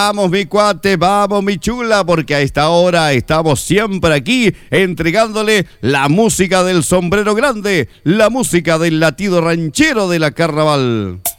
Vamos mi cuate, vamos mi chula, porque a esta hora estamos siempre aquí entregándole la música del sombrero grande, la música del latido ranchero de la carnaval.